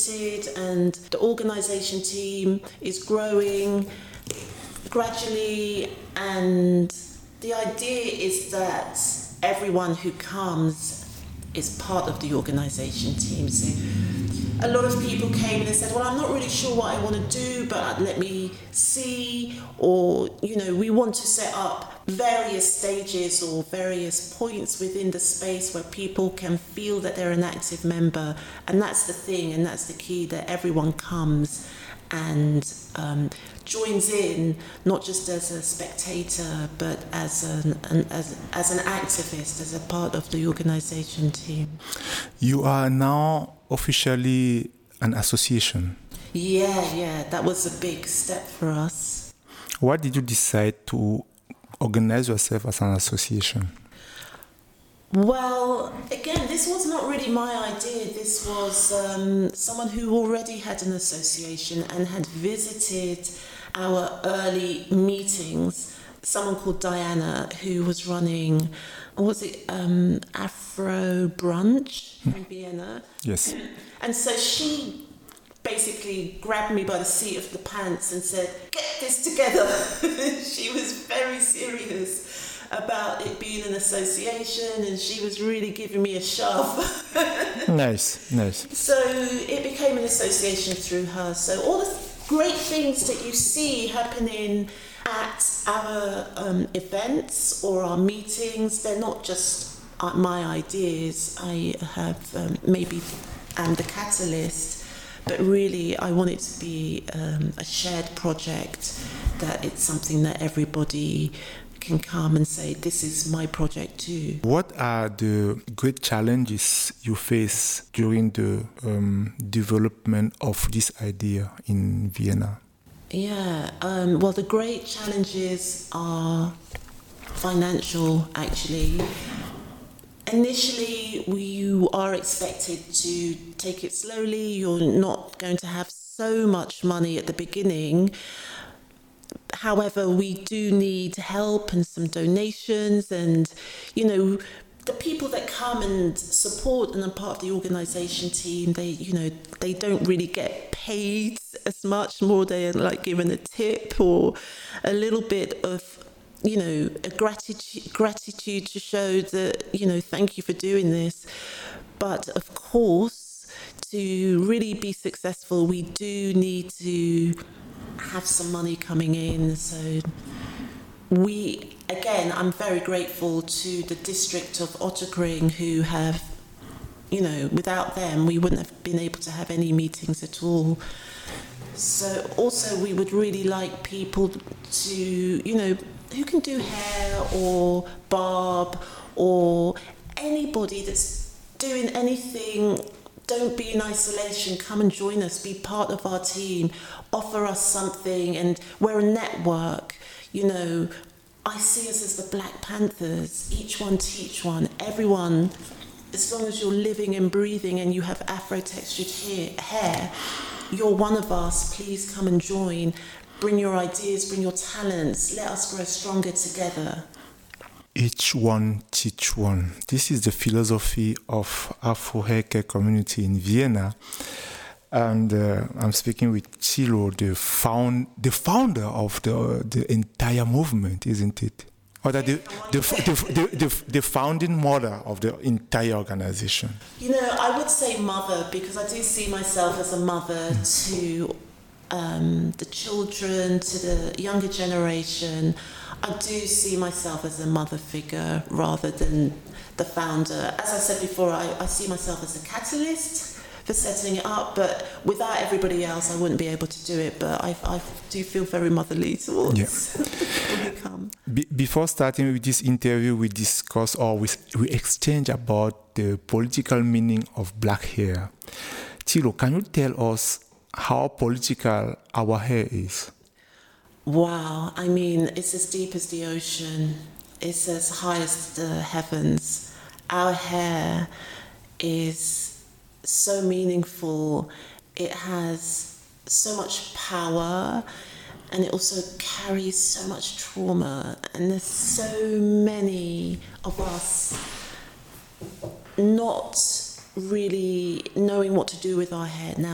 limited, and the organisation team is growing gradually, and the idea is that everyone who comes is part of the organisation team. So a lot of people came and they said, well, I'm not really sure what I want to do, but let me see. Or, we want to set up various stages or various points within the space where people can feel that they're an active member. And that's the thing, and that's the key, that everyone comes and joins in, not just as a spectator, but as an activist, as a part of the organisation team. You are now officially an association. Yeah, that was a big step for us. Why did you decide to organize yourself as an association? Well, again, this was not really my idea. This was someone who already had an association and had visited our early meetings. Someone called Diana, who was running, Afro Brunch in Vienna. Yes. And so she basically grabbed me by the seat of the pants and said, get this together. She was very serious about it being an association, and she was really giving me a shove. Nice. So it became an association through her. So all the great things that you see happening at our events or our meetings, they're not just my ideas. I have maybe am the catalyst, but really I want it to be a shared project, that it's something that everybody can come and say, this is my project too. What are the great challenges you face during the development of this idea in Vienna? Yeah, well, the great challenges are financial, actually. Initially, you are expected to take it slowly. You're not going to have so much money at the beginning. However, we do need help and some donations, and, the people that come and support and are part of the organisation team, they don't really get paid as much. More, they're like given a tip or a little bit of, a gratitude to show that, thank you for doing this. But of course, to really be successful, we do need to have some money coming in. So I'm very grateful to the district of Ottakring, who have, without them, we wouldn't have been able to have any meetings at all. So also we would really like people to, who can do hair or barb or anybody that's doing anything. Don't be in isolation. Come and join us. Be part of our team. Offer us something. And we're a network. I see us as the Black Panthers. Each one teach one. Everyone, as long as you're living and breathing and you have Afro-textured hair, you're one of us. Please come and join. Bring your ideas. Bring your talents. Let us grow stronger together. Each one teach one. This is the philosophy of Afro Hair Care Community in Vienna. And I'm speaking with Thilo, the founder of the entire movement, isn't it? Or the founding mother of the entire organization. I would say mother, because I do see myself as a mother to the children, to the younger generation. I do see myself as a mother figure rather than the founder. As I said before, I see myself as a catalyst for setting it up, but without everybody else, I wouldn't be able to do it. But I do feel very motherly towards people who come. Before starting with this interview, we discuss or we exchange about the political meaning of black hair. Thilo, can you tell us how political our hair is? Wow, I mean, it's as deep as the ocean. It's as high as the heavens. Our hair is so meaningful. It has so much power, and it also carries so much trauma. And there's so many of us not really knowing what to do with our hair now.